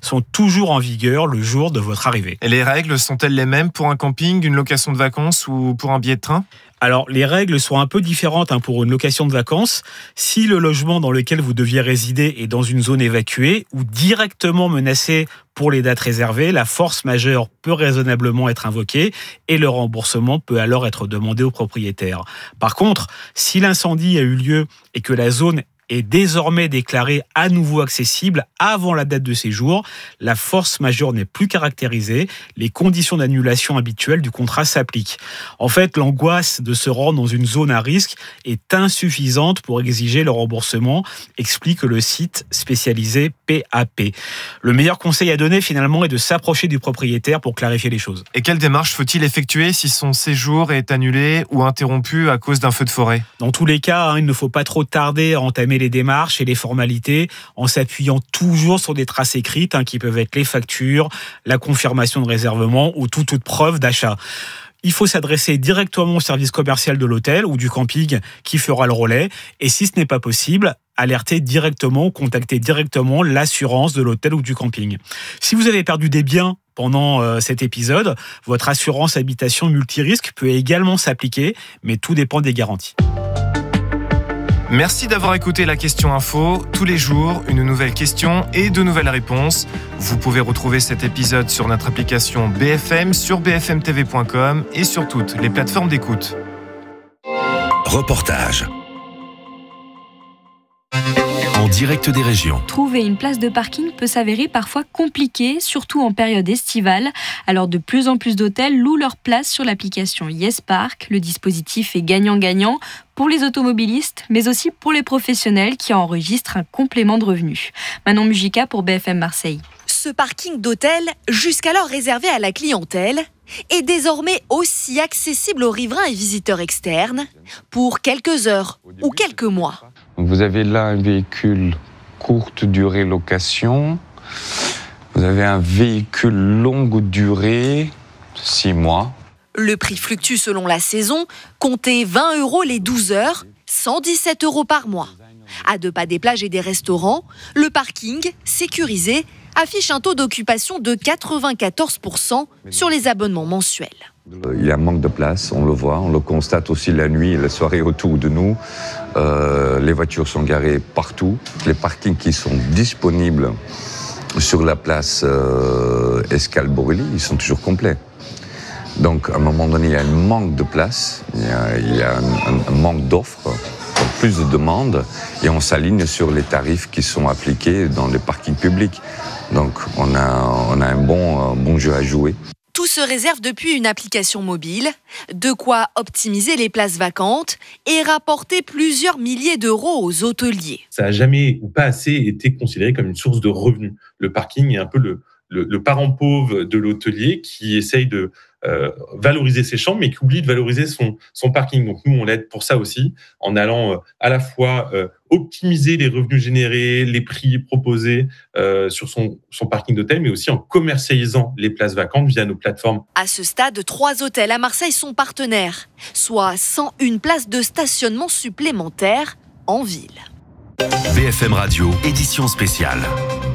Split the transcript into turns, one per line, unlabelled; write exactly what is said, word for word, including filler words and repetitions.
sont toujours en vigueur le jour de votre arrivée.
Et les règles sont-elles les mêmes pour un camping, une location de vacances ou pour un billet de train ?
Alors, les règles sont un peu différentes hein, pour une location de vacances. Si le logement dans lequel vous deviez résider est dans une zone évacuée ou directement menacée pour les dates réservées, la force majeure peut raisonnablement être invoquée et le remboursement peut alors être demandé au propriétaire. Par contre, si l'incendie a eu lieu et que la zone est désormais déclarée à nouveau accessible avant la date de séjour, la force majeure n'est plus caractérisée, les conditions d'annulation habituelles du contrat s'appliquent. En fait, l'angoisse de se rendre dans une zone à risque est insuffisante pour exiger le remboursement, explique le site spécialisé P A P. Le meilleur conseil à donner finalement est de s'approcher du propriétaire pour clarifier les choses.
Et quelle démarche faut-il effectuer si son séjour est annulé ou interrompu à cause d'un feu de forêt ?
Dans tous les cas, hein, il ne faut pas trop tarder à entamer les démarches et les formalités en s'appuyant toujours sur des traces écrites hein, qui peuvent être les factures, la confirmation de réservement ou toute autre preuve d'achat. Il faut s'adresser directement au service commercial de l'hôtel ou du camping qui fera le relais. Et si ce n'est pas possible, alerter directement ou contacter directement l'assurance de l'hôtel ou du camping. Si vous avez perdu des biens pendant euh, cet épisode, votre assurance habitation multirisque peut également s'appliquer, mais tout dépend des garanties.
Merci d'avoir écouté la Question Info. Tous les jours, une nouvelle question et de nouvelles réponses. Vous pouvez retrouver cet épisode sur notre application B F M, sur b f m t v point com et sur toutes les plateformes d'écoute.
Reportage. En direct des régions.
Trouver une place de parking peut s'avérer parfois compliqué, surtout en période estivale. Alors de plus en plus d'hôtels louent leur place sur l'application YesPark. Le dispositif est gagnant-gagnant pour les automobilistes, mais aussi pour les professionnels qui enregistrent un complément de revenus. Manon Mujica pour B F M Marseille.
Ce parking d'hôtel, jusqu'alors réservé à la clientèle, est désormais aussi accessible aux riverains et visiteurs externes pour quelques heures ou quelques mois.
Vous avez là un véhicule courte durée location. Vous avez un véhicule longue durée, six mois.
Le prix fluctue selon la saison. Comptez vingt euros les douze heures, cent dix-sept euros par mois. À deux pas des plages et des restaurants, le parking, sécurisé, affiche un taux d'occupation de quatre-vingt-quatorze pour cent sur les abonnements mensuels.
Il y a un manque de place, on le voit, on le constate aussi la nuit et la soirée autour de nous. Euh, les voitures sont garées partout. Les parkings qui sont disponibles sur la place euh, Escale-Borelli, ils sont toujours complets. Donc à un moment donné, il y a un manque de place, il y a, il y a un, un, un manque d'offres, plus de demandes, et on s'aligne sur les tarifs qui sont appliqués dans les parkings publics. Donc on a, on a un bon, un bon jeu à jouer.
Tout se réserve depuis une application mobile, de quoi optimiser les places vacantes et rapporter plusieurs milliers d'euros aux hôteliers.
Ça n'a jamais ou pas assez été considéré comme une source de revenus. Le parking est un peu le, le, le parent pauvre de l'hôtelier qui essaye de euh, valoriser ses chambres, mais qui oublie de valoriser son, son parking. Donc nous, on l'aide pour ça aussi, en allant euh, à la fois euh, optimiser les revenus générés, les prix proposés euh, sur son, son parking d'hôtel, mais aussi en commercialisant les places vacantes via nos plateformes.
À ce stade, trois hôtels à Marseille sont partenaires, soit cent une places de stationnement supplémentaires en ville.
B F M Radio, édition spéciale.